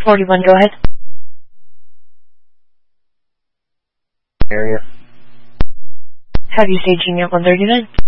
41, go ahead. Area. Have you staging at 139?